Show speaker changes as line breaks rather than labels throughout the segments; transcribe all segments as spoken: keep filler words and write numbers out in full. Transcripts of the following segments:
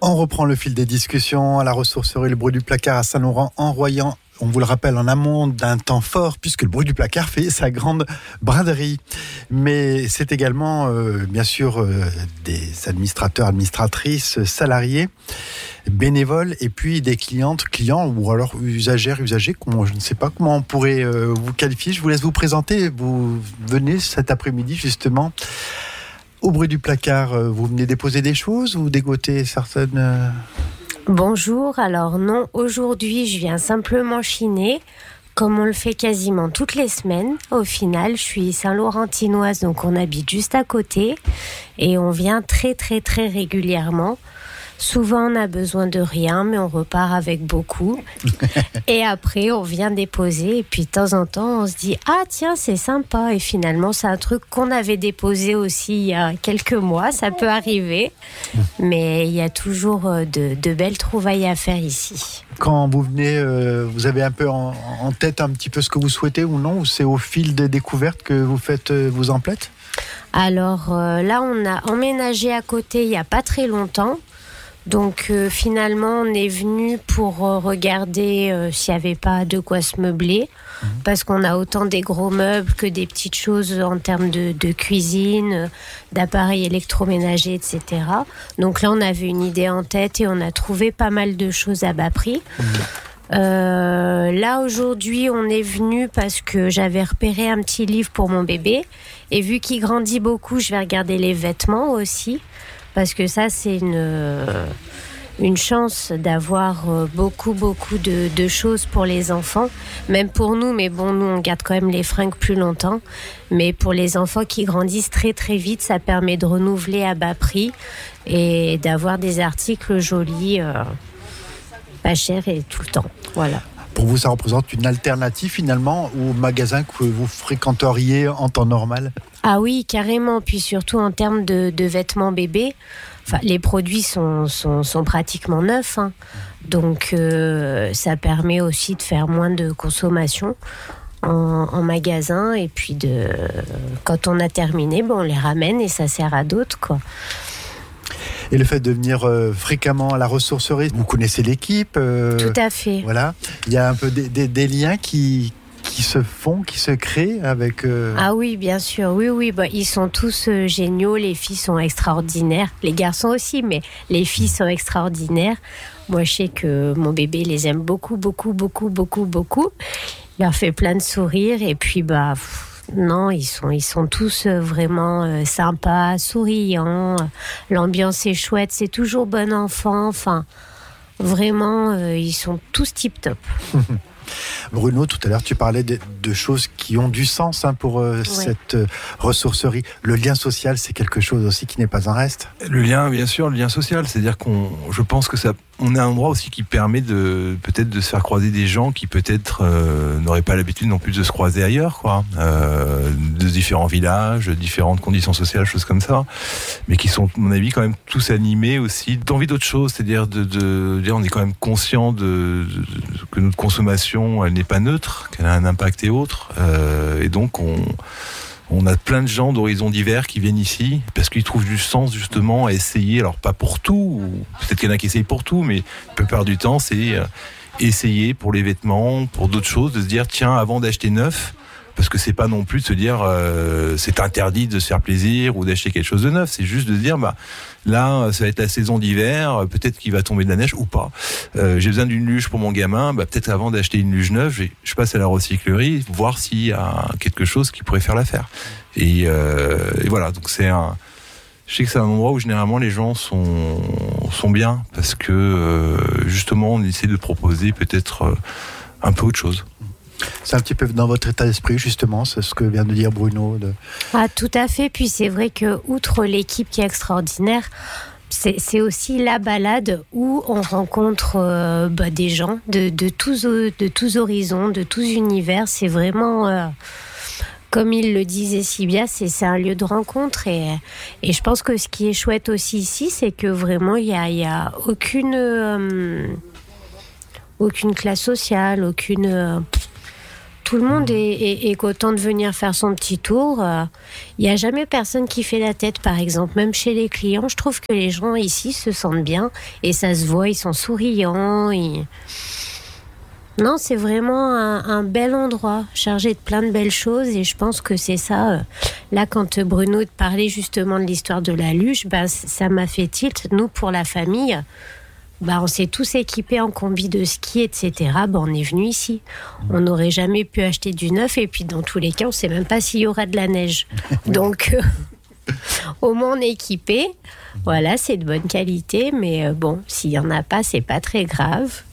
On reprend le fil des discussions à la ressourcerie Le Bruit du Placard à Saint-Laurent en Royan. On vous le rappelle en amont d'un temps fort puisque le Bruit du Placard fait sa grande braderie. Mais c'est également euh, bien sûr euh, des administrateurs, administratrices, salariés, bénévoles et puis des clientes, clients ou alors usagères, usagers, comment, je ne sais pas comment on pourrait euh, vous qualifier. Je vous laisse vous présenter. Vous venez cet après-midi justement au Bruit du Placard. Vous venez déposer des choses ou dégoter certaines... Euh...
Bonjour, alors non, aujourd'hui je viens simplement chiner, comme on le fait quasiment toutes les semaines. Au final, je suis Saint-Laurentinoise, donc on habite juste à côté et on vient très très très régulièrement. Souvent on a besoin de rien, mais on repart avec beaucoup. Et après on vient déposer et puis de temps en temps on se dit « Ah tiens, c'est sympa » et finalement c'est un truc qu'on avait déposé aussi il y a quelques mois, ça peut arriver. Mais il y a toujours de, de belles trouvailles à faire ici.
Quand vous venez, euh, vous avez un peu en, en tête un petit peu ce que vous souhaitez ou non, ou c'est au fil des découvertes que vous faites euh, vos emplettes ?
Alors euh, là on a emménagé à côté il n'y a pas très longtemps. Donc euh, finalement on est venu pour euh, regarder euh, s'il n'y avait pas de quoi se meubler, mmh. parce qu'on a autant des gros meubles que des petites choses en termes de, de cuisine, euh, d'appareils électroménagers, et cetera. Donc là on avait une idée en tête et on a trouvé pas mal de choses à bas prix. Mmh. Euh, là aujourd'hui on est venu parce que j'avais repéré un petit livre pour mon bébé et vu qu'il grandit beaucoup je vais regarder les vêtements aussi. Parce que ça, c'est une, une chance d'avoir beaucoup, beaucoup de, de choses pour les enfants. Même pour nous, mais bon, nous, on garde quand même les fringues plus longtemps. Mais pour les enfants qui grandissent très, très vite, ça permet de renouveler à bas prix et d'avoir des articles jolis, euh, pas chers et tout le temps. Voilà.
Pour vous, ça représente une alternative finalement au magasin que vous fréquenteriez en temps normal ?
Ah oui, carrément. Puis surtout en termes de, de vêtements bébés, enfin, les produits sont, sont, sont pratiquement neufs. Hein. Donc euh, ça permet aussi de faire moins de consommation en, en magasin. Et puis de, quand on a terminé, bon, on les ramène et ça sert à d'autres, quoi.
Et le fait de venir euh, fréquemment à la ressourcerie, vous connaissez l'équipe euh,
Tout à fait.
Voilà. Il y a un peu des, des, des liens qui, qui se font, qui se créent avec... Euh...
Ah oui, bien sûr. Oui, oui. Bah, ils sont tous euh, géniaux. Les filles sont extraordinaires. Les garçons aussi, mais les filles sont extraordinaires. Moi, je sais que mon bébé les aime beaucoup, beaucoup, beaucoup, beaucoup, beaucoup. Il leur fait plein de sourires. Et puis, bah... Pff, non, ils sont, ils sont tous vraiment euh, sympas, souriants. L'ambiance est chouette, c'est toujours bon enfant. Enfin, vraiment, euh, ils sont tous tip-top.
Bruno, tout à l'heure, tu parlais de, de choses qui ont du sens hein, pour euh, ouais. cette euh, ressourcerie. Le lien social, c'est quelque chose aussi qui n'est pas un reste.
Le lien, bien sûr, le lien social, c'est-à-dire qu'on, je pense que ça, on a un endroit aussi qui permet de peut-être de se faire croiser des gens qui peut-être euh, n'auraient pas l'habitude non plus de se croiser ailleurs, quoi, euh, de différents villages, différentes conditions sociales, choses comme ça, mais qui sont, à mon avis, quand même tous animés aussi d'envie d'autre chose, c'est-à-dire de, de, de, on est quand même conscient de, de, de que notre consommation, elle n'est pas neutre, qu'elle a un impact et autres, euh, et donc on On a plein de gens d'horizons divers qui viennent ici parce qu'ils trouvent du sens justement à essayer, alors pas pour tout, ou peut-être qu'il y en a qui essayent pour tout, mais la plupart du temps c'est essayer pour les vêtements, pour d'autres choses, de se dire tiens, avant d'acheter neuf, parce que c'est pas non plus de se dire euh, c'est interdit de se faire plaisir ou d'acheter quelque chose de neuf, c'est juste de se dire bah là ça va être la saison d'hiver, peut-être qu'il va tomber de la neige ou pas, euh, j'ai besoin d'une luge pour mon gamin, bah, peut-être avant d'acheter une luge neuve je, je passe à la recyclerie voir s'il y a quelque chose qui pourrait faire l'affaire et, euh, et voilà, donc c'est un je sais que c'est un endroit où généralement les gens sont, sont bien parce que euh, justement on essaie de proposer peut-être euh, un peu autre chose.
C'est un petit peu dans votre état d'esprit, justement, c'est ce que vient de dire Bruno. De...
Ah, tout à fait. Puis c'est vrai que, outre l'équipe qui est extraordinaire, c'est, c'est aussi la balade où on rencontre euh, bah, des gens de, de, tous, de tous horizons, de tous univers. C'est vraiment... Euh, comme il le disait si bien, c'est, c'est un lieu de rencontre. Et, et je pense que ce qui est chouette aussi ici, c'est que vraiment, il n'y a, y a aucune, euh, aucune classe sociale, aucune... Euh, Tout le monde est, est, est content de venir faire son petit tour. Il euh, n'y a jamais personne qui fait la tête, par exemple. Même chez les clients, je trouve que les gens ici se sentent bien. Et ça se voit, ils sont souriants. Ils... Non, c'est vraiment un, un bel endroit, chargé de plein de belles choses. Et je pense que c'est ça. Euh, là, quand Bruno parlait justement de l'histoire de la luge, ben, ça m'a fait tilt. Nous, pour la famille... Bah, on s'est tous équipés en combi de ski, et cetera. Bah, on est venu ici. On n'aurait jamais pu acheter du neuf. Et puis, dans tous les cas, on ne sait même pas s'il y aura de la neige. Donc, euh, au moins, on est équipé. Voilà, c'est de bonne qualité. Mais euh, bon, s'il n'y en a pas, ce n'est pas très grave.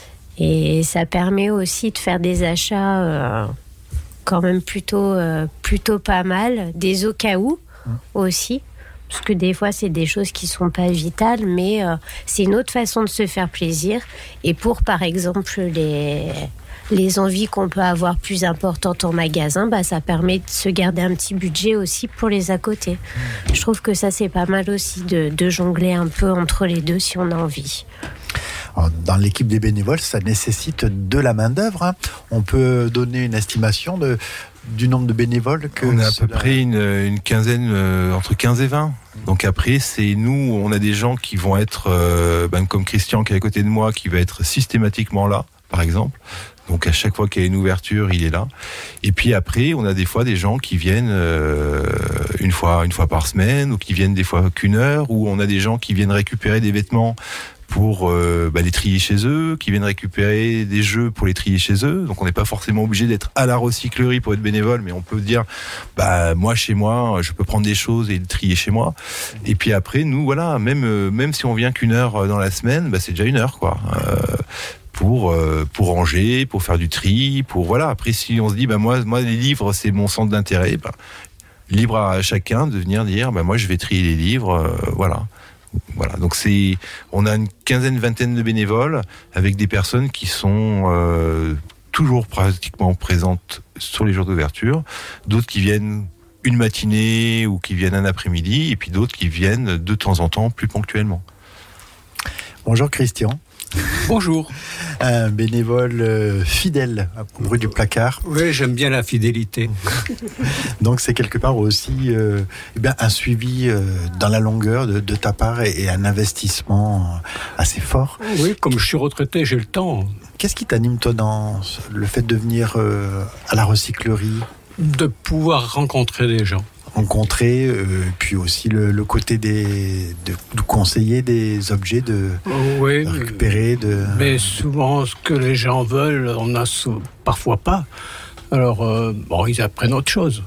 Et ça permet aussi de faire des achats euh, quand même plutôt, euh, plutôt pas mal. Des au cas où aussi. Parce que des fois, c'est des choses qui ne sont pas vitales, mais euh, c'est une autre façon de se faire plaisir. Et pour, par exemple, les, les envies qu'on peut avoir plus importantes en magasin, bah, ça permet de se garder un petit budget aussi pour les à côté. Je trouve que ça, c'est pas mal aussi de, de jongler un peu entre les deux si on a envie.
Dans l'équipe des bénévoles, ça nécessite de la main-d'œuvre. Hein. On peut donner une estimation de, du nombre de bénévoles que
on a à
cela...
peu près une, une quinzaine, euh, entre quinze et vingt. Donc après, c'est nous, on a des gens qui vont être, euh, ben comme Christian qui est à côté de moi, qui va être systématiquement là, par exemple. Donc à chaque fois qu'il y a une ouverture, il est là. Et puis après, on a des fois des gens qui viennent euh, une fois, une fois par semaine, ou qui viennent des fois qu'une heure, ou on a des gens qui viennent récupérer des vêtements pour euh, bah, les trier chez eux, qui viennent récupérer des jeux pour les trier chez eux. Donc on n'est pas forcément obligé d'être à la recyclerie pour être bénévole, mais on peut dire, bah moi chez moi, je peux prendre des choses et les trier chez moi. Et puis après, nous, voilà, même euh, même si on vient qu'une heure dans la semaine, bah c'est déjà une heure, quoi. Euh, pour euh, pour ranger, pour faire du tri, pour voilà. Après, si on se dit, bah moi moi les livres c'est mon centre d'intérêt, bah, libre à chacun de venir dire, bah moi je vais trier les livres, euh, voilà. Voilà, donc c'est, on a une quinzaine, vingtaine de bénévoles avec des personnes qui sont euh, toujours pratiquement présentes sur les jours d'ouverture, d'autres qui viennent une matinée ou qui viennent un après-midi, et puis d'autres qui viennent de temps en temps plus ponctuellement.
Bonjour Christian.
Bonjour.
Un bénévole euh, fidèle rue du Placard.
Oui, j'aime bien la fidélité.
Donc c'est quelque part aussi euh, eh bien, un suivi euh, dans la longueur de, de ta part et, et un investissement assez fort.
Oui, comme je suis retraité, j'ai le temps.
Qu'est-ce qui t'anime toi dans le fait de venir euh, à la recyclerie ?
De pouvoir rencontrer des gens.
Rencontrer, euh, puis aussi le, le côté des, de, de conseiller des objets, de,
oui,
de récupérer. De...
Mais souvent, ce que les gens veulent, on a parfois pas. Alors, euh, bon, ils apprennent autre chose.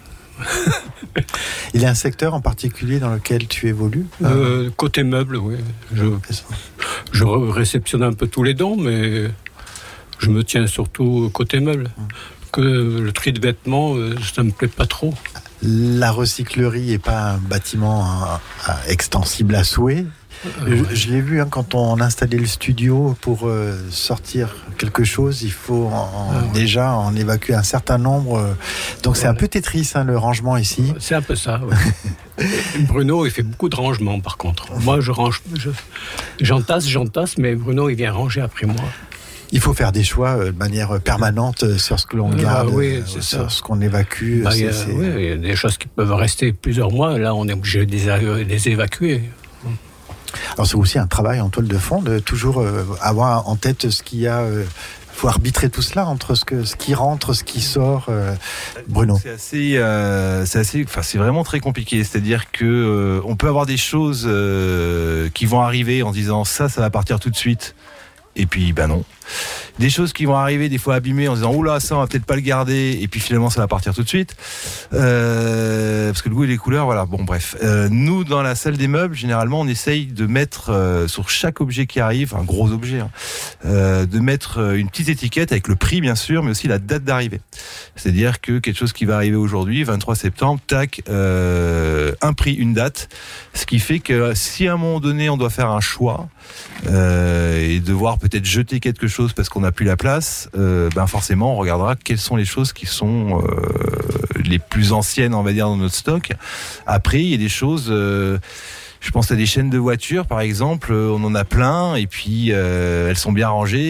Il y a un secteur en particulier dans lequel tu évolues ?
euh, Côté meubles, oui. Je, je réceptionne un peu tous les dons, mais je me tiens surtout côté meubles. Hum. Que le tri de vêtements, ça me plaît pas trop.
La recyclerie n'est pas un bâtiment hein, extensible à souhait. Euh, je, je l'ai vu hein, quand on installait le studio pour euh, sortir quelque chose, il faut en, ah, ouais. déjà en évacuer un certain nombre. Euh, donc ouais. C'est un peu Tetris hein, le rangement ici.
C'est un peu ça. Ouais. Bruno il fait beaucoup de rangement par contre. Moi je range, je, j'entasse, j'entasse, mais Bruno il vient ranger après moi.
Il faut faire des choix de manière permanente sur ce que l'on garde,
ah, oui,
sur
ça.
ce qu'on évacue.
Bah,
c'est,
il, y a,
c'est...
Oui, il y a des choses qui peuvent rester plusieurs mois. Là, on est obligé de les, les évacuer.
Alors, c'est aussi un travail en toile de fond de toujours euh, avoir en tête ce qu'il y a. Euh, Il faut arbitrer tout cela entre ce, que, ce qui rentre, ce qui sort. Euh, Bruno.
C'est assez, euh, c'est assez, enfin c'est vraiment très compliqué. C'est-à-dire que euh, on peut avoir des choses euh, qui vont arriver en disant ça, ça va partir tout de suite. Et puis, ben non. Des choses qui vont arriver, des fois abîmées, en disant oula, ça on va peut-être pas le garder. Et puis finalement, ça va partir tout de suite. Euh, parce que le goût et les couleurs, voilà. Bon, bref. Euh, nous, dans la salle des meubles, généralement, on essaye de mettre euh, sur chaque objet qui arrive, un gros objet, hein, euh, de mettre une petite étiquette avec le prix, bien sûr, mais aussi la date d'arrivée. C'est-à-dire que quelque chose qui va arriver aujourd'hui, vingt-trois septembre, tac, euh, un prix, une date. Ce qui fait que si à un moment donné, on doit faire un choix euh, et devoir peut-être jeter quelque chose parce qu'on n'a plus la place, euh, ben forcément on regardera quelles sont les choses qui sont euh, les plus anciennes, on va dire, dans notre stock. Après il y a des choses, euh, je pense à des chaînes de voitures par exemple, on en a plein et puis euh, elles sont bien rangées.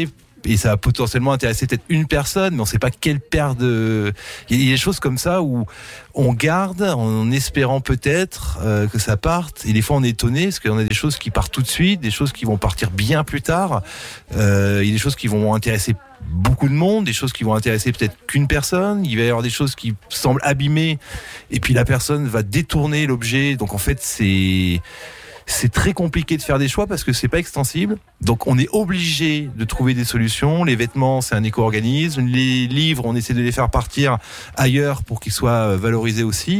et ça va potentiellement intéresser peut-être une personne, mais on ne sait pas quelle paire de... Il y a des choses comme ça où on garde en espérant peut-être euh, que ça parte, et des fois on est étonné parce qu'on a des choses qui partent tout de suite, des choses qui vont partir bien plus tard, euh, il y a des choses qui vont intéresser beaucoup de monde, des choses qui vont intéresser peut-être qu'une personne, il va y avoir des choses qui semblent abîmées et puis la personne va détourner l'objet, donc en fait c'est c'est très compliqué de faire des choix parce que c'est pas extensible, donc on est obligé de trouver des solutions. Les vêtements c'est un éco-organisme, les livres on essaie de les faire partir ailleurs pour qu'ils soient valorisés aussi,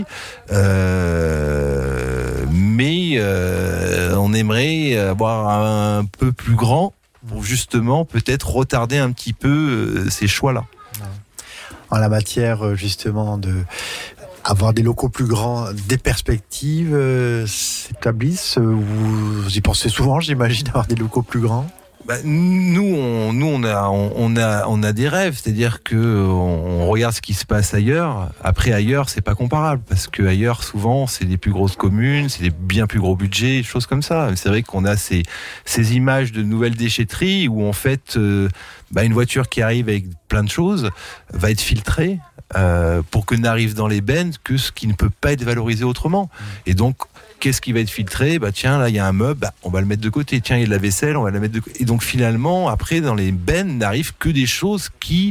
euh, mais euh, on aimerait avoir un peu plus grand pour justement peut-être retarder un petit peu euh, ces choix-là.
En la matière justement de avoir des locaux plus grands, des perspectives euh, s'établissent. Vous y pensez souvent, j'imagine, avoir des locaux plus grands.
Bah, nous, on, nous, on a, on, on a, on a des rêves, c'est-à-dire que on, on regarde ce qui se passe ailleurs. Après, ailleurs, c'est pas comparable parce que ailleurs, souvent, c'est des plus grosses communes, c'est des bien plus gros budgets, des choses comme ça. C'est vrai qu'on a ces, ces images de nouvelles déchetteries où en fait, euh, bah, une voiture qui arrive avec plein de choses va être filtrée euh, pour que n'arrive dans les bennes que ce qui ne peut pas être valorisé autrement. Et donc, qu'est-ce qui va être filtré ? Bah tiens, là il y a un meuble, bah, on va le mettre de côté. Tiens, il y a de la vaisselle, on va la mettre de côté. Et donc finalement, après, dans les bennes, n'arrivent que des choses qui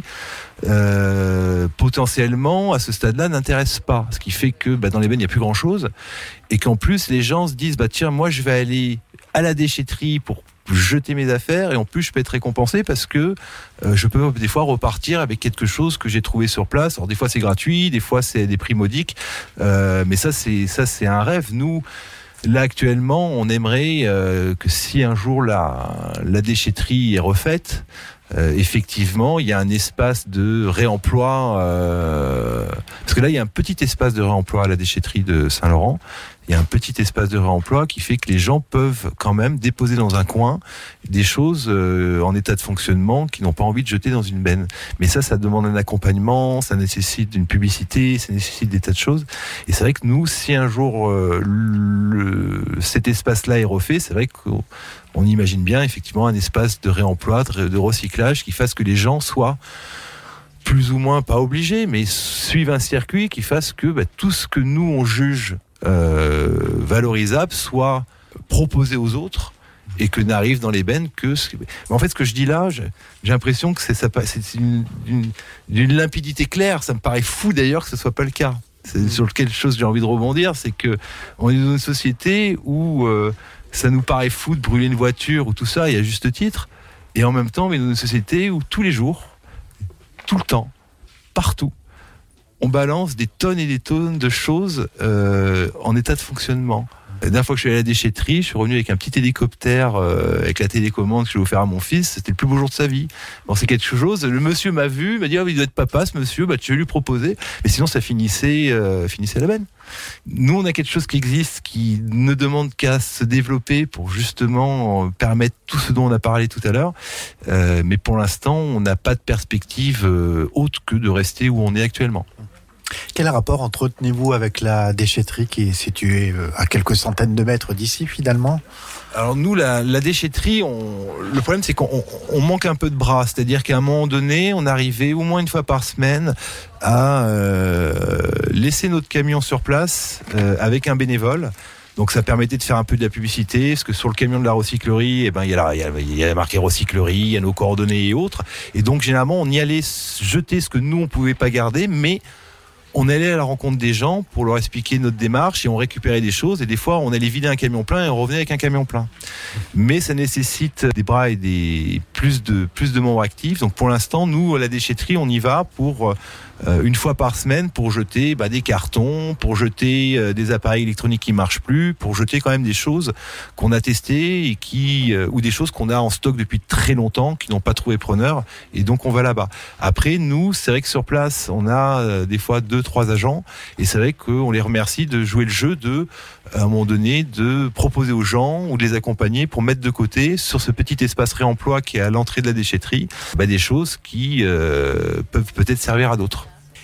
euh, potentiellement, à ce stade-là, n'intéressent pas. Ce qui fait que bah, dans les bennes, il n'y a plus grand-chose. Et qu'en plus, les gens se disent, bah tiens, moi je vais aller à la déchetterie pour jeter mes affaires et en plus je peux être récompensé parce que euh, je peux des fois repartir avec quelque chose que j'ai trouvé sur place. Alors des fois c'est gratuit, des fois c'est des prix modiques, euh, mais ça c'est ça c'est un rêve. Nous là actuellement on aimerait euh, que si un jour la la déchetterie est refaite, euh, effectivement il y a un espace de réemploi, euh, parce que là il y a un petit espace de réemploi à la déchetterie de Saint-Laurent. Il y a un petit espace de réemploi qui fait que les gens peuvent quand même déposer dans un coin des choses euh, en état de fonctionnement qu'ils n'ont pas envie de jeter dans une benne. Mais ça, ça demande un accompagnement, ça nécessite une publicité, ça nécessite des tas de choses. Et c'est vrai que nous, si un jour euh, le, cet espace-là est refait, c'est vrai qu'on on imagine bien effectivement un espace de réemploi, de, de recyclage qui fasse que les gens soient plus ou moins pas obligés, mais suivent un circuit qui fasse que bah, tout ce que nous on juge Euh, valorisable soit proposé aux autres et que n'arrive dans les bennes que ce... En fait ce que je dis là j'ai, j'ai l'impression que c'est, ça, c'est une, d'une, d'une limpidité claire, ça me paraît fou d'ailleurs que ce soit pas le cas. C'est sur lequel chose j'ai envie de rebondir, c'est que on est dans une société où euh, ça nous paraît fou de brûler une voiture ou tout ça, et à juste titre, et en même temps on est dans une société où tous les jours, tout le temps, partout, on balance des tonnes et des tonnes de choses euh, en état de fonctionnement. La dernière fois que je suis allé à la déchetterie, je suis revenu avec un petit hélicoptère euh, avec la télécommande que je vais offrir à mon fils. C'était le plus beau jour de sa vie. Bon, c'est quelque chose. Le monsieur m'a vu, m'a dit ah, il doit être papa, ce monsieur. Bah, tu veux lui proposer. Mais sinon, ça finissait, euh, finissait à la benne. Nous, on a quelque chose qui existe, qui ne demande qu'à se développer pour justement permettre tout ce dont on a parlé tout à l'heure. Euh, mais pour l'instant, on n'a pas de perspective euh, autre que de rester où on est actuellement.
Quel rapport entretenez-vous avec la déchetterie qui est située à quelques centaines de mètres d'ici finalement ?
Alors nous, la, la déchetterie, on, le problème c'est qu'on on, on manque un peu de bras. C'est-à-dire qu'à un moment donné, on arrivait au moins une fois par semaine à euh, laisser notre camion sur place euh, avec un bénévole. Donc ça permettait de faire un peu de la publicité, parce que sur le camion de la recyclerie, eh ben, il y a la, il y a, il y a marqué recyclerie, il y a nos coordonnées et autres. Et donc généralement, on y allait jeter ce que nous, on pouvait pas garder, mais on allait à la rencontre des gens pour leur expliquer notre démarche et on récupérait des choses. Et des fois, on allait vider un camion plein et on revenait avec un camion plein. Mais ça nécessite des bras et des, plus, de, plus de membres actifs. Donc pour l'instant, nous, à la déchetterie, on y va pour euh, une fois par semaine pour jeter bah, des cartons, pour jeter euh, des appareils électroniques qui ne marchent plus, pour jeter quand même des choses qu'on a testées et qui, euh, ou des choses qu'on a en stock depuis très longtemps, qui n'ont pas trouvé preneur. Et donc on va là-bas. Après, nous, c'est vrai que sur place, on a euh, des fois deux, trois agents, et c'est vrai qu'on les remercie de jouer le jeu de, à un moment donné, de proposer aux gens ou de les accompagner pour mettre de côté, sur ce petit espace réemploi qui est à l'entrée de la déchetterie, bah, des choses qui euh, peuvent peut-être servir à d'autres.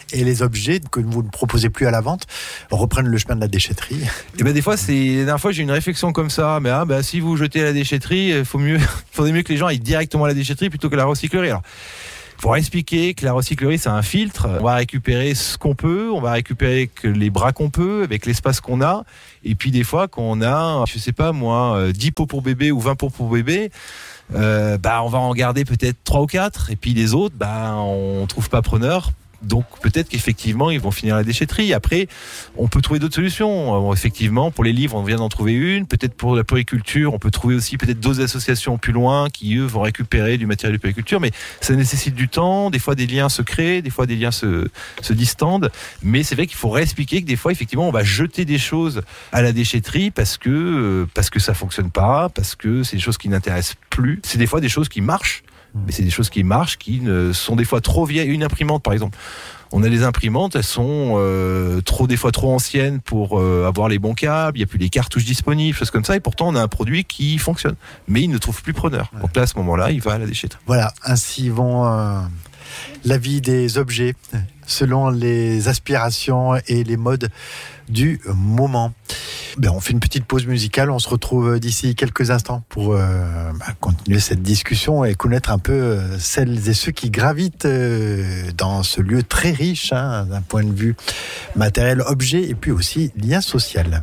et les objets que vous ne proposez plus à la vente reprennent le chemin de la déchetterie.
Et ben des fois, c'est la dernière fois j'ai eu une réflexion comme ça. Mais ah, ben, si vous jetez à la déchetterie, il faut mieux, il faudrait mieux que les gens aillent directement à la déchetterie plutôt que la recyclerie. Alors, pour expliquer que la recyclerie, c'est un filtre. On va récupérer ce qu'on peut, on va récupérer que les bras qu'on peut, avec l'espace qu'on a. Et puis des fois, quand on a, je sais pas moi, dix pots pour bébé ou vingt pots pour bébé, euh, bah on va en garder peut-être trois ou quatre. Et puis les autres, bah on trouve pas preneur. Donc peut-être qu'effectivement ils vont finir à la déchetterie. Après, on peut trouver d'autres solutions. Bon, effectivement, pour les livres, on vient d'en trouver une. Peut-être pour la puriculture, on peut trouver aussi peut-être d'autres associations plus loin qui eux vont récupérer du matériel de puriculture. Mais ça nécessite du temps. Des fois, des liens se créent, des fois des liens se se distendent. Mais c'est vrai qu'il faut réexpliquer que des fois, effectivement, on va jeter des choses à la déchetterie parce que parce que ça fonctionne pas, parce que c'est des choses qui n'intéressent plus. C'est des fois des choses qui marchent. Mais c'est des choses qui marchent, qui ne sont des fois trop vieilles. Une imprimante, par exemple. On a des imprimantes, elles sont euh, trop des fois trop anciennes pour euh, avoir les bons câbles. Il n'y a plus les cartouches disponibles, choses comme ça. Et pourtant, on a un produit qui fonctionne, mais il ne trouve plus preneur. Donc là, à ce moment-là, il va à la déchetterie.
Voilà, ainsi vont euh, la vie des objets selon les aspirations et les modes du moment. Ben, on fait une petite pause musicale, on se retrouve d'ici quelques instants pour euh, bah, continuer cette discussion et connaître un peu euh, celles et ceux qui gravitent euh, dans ce lieu très riche, hein, d'un point de vue matériel, objet et puis aussi lien social.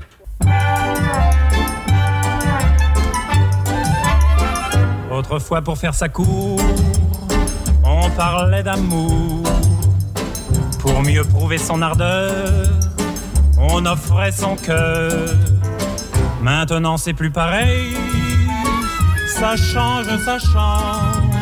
Autrefois, pour faire sa cour, on parlait d'amour. Pour mieux prouver son ardeur, on offrait son cœur. Maintenant c'est plus pareil, ça change, ça change.